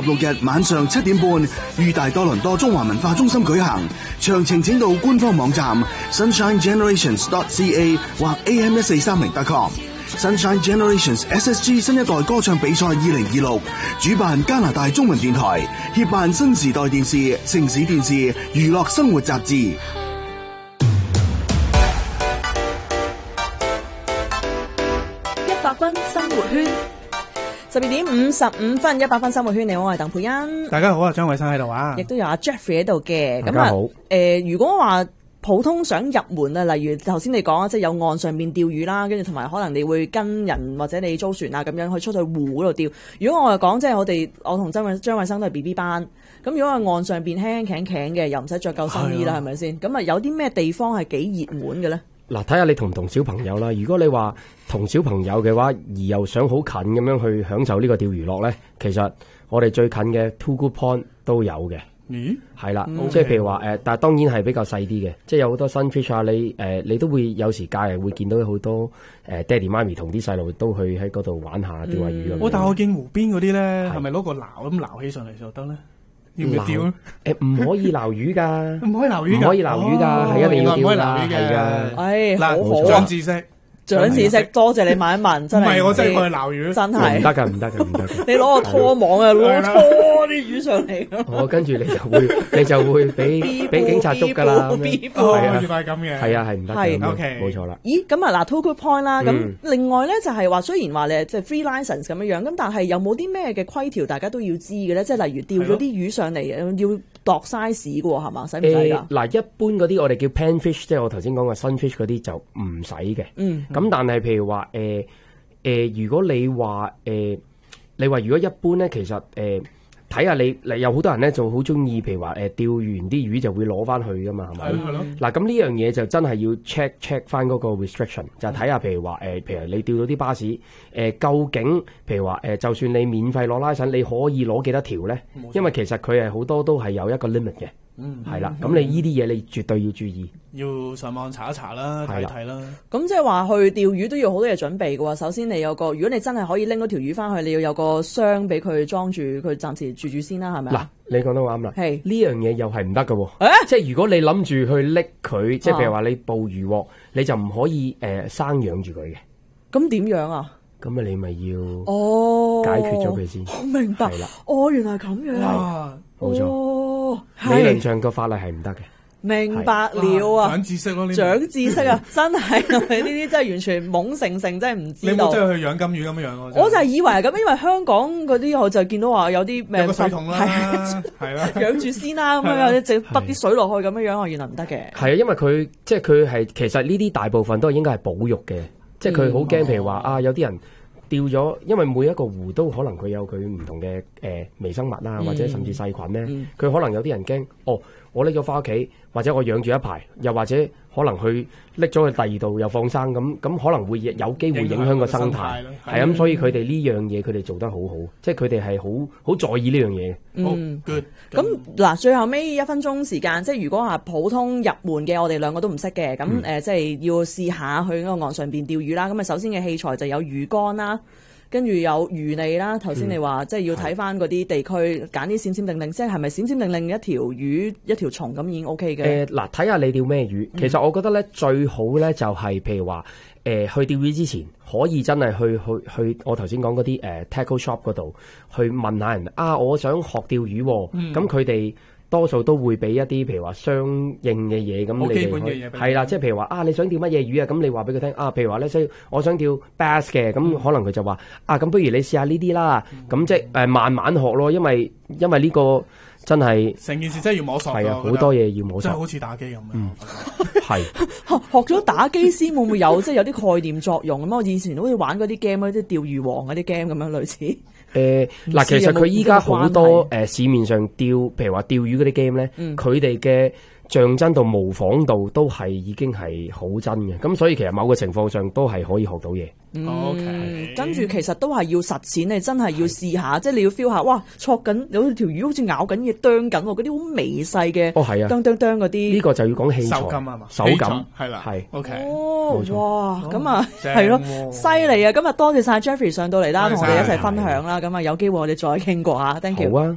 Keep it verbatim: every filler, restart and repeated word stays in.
六日晚上七點半，於大多倫多中華文化中心舉行。詳情請到官方網站 sunshine generations dot c a 或 a m 一四三零 dot com。Sunshine Generations S S G 新一代歌唱比賽二零二六，主辦加拿大中文電台，協辦新時代電視、城市電視、娛樂生活雜誌。 一百分生活圈，十二點五十五分，一百分生活圈，你好，我係鄧佩欣。 大家好啊，張偉生喺度啊， 亦都有阿 Jeffrey 喺度嘅。 大家好。 誒、呃，如果話普通想入門啊，例如頭先你講啊，即係有岸上面釣魚啦，跟住同埋可能你會跟人或者你租船啊咁樣去出去湖嗰度釣。如果我係講即係我哋我同張偉張偉生都係 B B 班，咁如果係岸上邊輕輕頸嘅，又唔使着救生衣啦，係咪先？咁啊有啲咩地方係幾熱門嘅咧？ 嗱，睇下你同唔同小朋友啦。如果你話同小朋友嘅話，而又想好近咁樣去享受呢個釣魚樂咧，其實我哋最近嘅 Too Good Point 都有嘅。 咦， 係啦， 嗯、 即係譬如話誒、呃，但係當然係比較細啲嘅，即係有好多 sunfish 啊，你誒、呃、你都會有時假日會見到好多誒、呃、爹哋媽咪同啲細路都去喺嗰度玩下釣下魚咁。 我、嗯、但係我見湖邊嗰啲咧，係咪攞個撈咁撈起上嚟就得咧？要唔要釣咧？誒， 唔、呃、可以撈魚㗎， 唔可以撈魚㗎， 唔可以撈魚㗎，係、哦、一定要釣㗎，係㗎。 唉，好好長知識。 長知識，多謝你問一問，真係。唔係我真係過去撈魚， 真係。 唔得㗎，唔得㗎，唔得㗎。 你攞個拖網啊，攞拖啲魚上嚟。 我跟住你就會，你就會俾俾警察捉㗎啦。 係啊，原來係咁嘅。 係啊，係唔得嘅。OK，冇錯啦。 咦，咁啊嗱 ，Too Good Point 啦，咁另外咧就係話，雖然話你即係 free license 咁樣樣，咁但係有冇啲咩嘅規條大家都要知嘅咧？即係例如釣咗啲魚上嚟，要度 size 嘅喎，係嘛？使唔使㗎？ 嗱，一般嗰啲我哋叫 panfish，即係我頭先講嘅 sunfish 嗰啲就唔使嘅。嗯。咁但係譬如話誒誒，如果你話誒、呃，你話如果一般咧，其實誒睇下你，你有好多人咧就好中意，譬如話誒釣完啲魚就會攞翻去噶嘛，係咪？係咯。嗱，咁呢樣嘢就真係要 check check 翻嗰個 restriction，就係睇下譬如話誒、呃，譬如你釣到啲巴士誒、呃，究竟譬如話誒、呃，就算你免費攞拉繩，你可以攞幾多條咧？因為其實佢係好多都係有一個 limit 嘅。嗯，係啦，咁你呢啲嘢你絕對要注意， 要上網查一查啦，睇一睇啦。 咁即係話去釣魚都要好多嘢準備嘅喎。首先你有個，如果你真係可以拎嗰條魚翻去，你要有個箱俾佢裝住，佢暫時住住先啦，係咪？嗱， 你講得啱啦。係呢樣嘢又係唔得嘅喎。 欸、 即係如果你諗住去拎佢，即係譬如話你捕魚喎，你就唔可以誒、呃、生養住佢嘅。 咁點樣啊？ 咁啊，你咪要哦解決咗佢先。 我明白。係啦。哦，原來係咁樣。 哇， 冇錯。 哦， 理論上個法例係唔得嘅。 明白了啊！ 長知識咯，呢長知識啊！真係你呢啲真係完全懵成成，真係唔知道。 你冇真係去養金魚咁樣樣咯？ 我就係以為係咁，因為香港嗰啲我就見到話有啲咩有個水桶啦，係啦， 養住先啦咁樣，直接筆啲水落去咁樣樣，我原來唔得嘅。 係啊，因為佢即係佢係其實呢啲大部分都係應該係保育嘅，即係佢好驚，譬如話啊，有啲人掉咗，因為每一個湖都可能佢有佢唔同嘅誒、呃、微生物啦，或者甚至細菌咧，佢、嗯、可能有啲人驚哦。我拎咗翻屋企，或者我養住一排，又或者可能去拎咗去第二度又放生，咁咁可能會有機會影響個生態，係咁，所以佢哋呢樣嘢佢哋做得好好，即係佢哋係好好在意呢樣嘢。 嗯 good。咁嗱，最後尾一分鐘時間，即係如果話普通入門嘅，我哋兩個都唔識嘅，咁誒、嗯呃，即係要試下去嗰個岸上邊釣魚啦。咁啊，首先嘅器材就有魚竿啦。跟住有魚餌啦，頭先你話、嗯、即係要睇翻嗰啲地區揀啲閃閃令令，即係係咪閃閃令令一條魚一條蟲咁已經 O K 嘅？誒嗱，睇下你釣咩魚。其實我覺得咧最好咧就係、是、譬如話誒、呃、去釣魚之前，可以真係去去去我頭先講嗰啲誒 tackle shop 嗰度去問下人啊，我想學釣魚喎、啊，咁佢哋。多數都會俾一啲譬如話相應嘅嘢，咁你哋係啦，即係譬如話啊，你想釣乜嘢魚啊？咁你話俾佢聽啊，譬如話咧，所以我想釣 bass 嘅，咁、嗯、可能佢就話啊，咁不如你試下呢啲啦，咁、嗯、即係誒、呃、慢慢學咯，因為因為呢個真係成件事真係要摸索， 係啊，好多嘢要摸索， 真係好似打機咁樣。 嗯，係學學咗打機先會唔會有即係有啲概念作用咁？我以前好似玩嗰啲 game 嗰啲釣魚王嗰啲 game 咁樣類似。誒，嗱，其實佢依家好多誒、呃、市面上釣，譬如話釣魚嗰啲 game 咧，佢哋嘅像真度、模仿度都係已經係好真嘅，咁所以其實某個情況上都係可以學到嘢。 嗯、 OK， 跟住其實都係要實踐，你真係要試下，即係你要 feel 下，哇，戳緊有條魚好似咬緊嘢，啄緊喎，嗰啲好微細嘅， 哦係啊， 啄啄啄嗰啲。呢、 這個就要講器材， 手感啊嘛， 手感係啦，係 OK。 哦，哇，咁啊，係咯，犀利啊！今日多謝晒 Jeffrey 上到嚟啦，同我哋一齊分享啦。咁啊，有機會我哋再傾過吓 ，thank you。 好啊。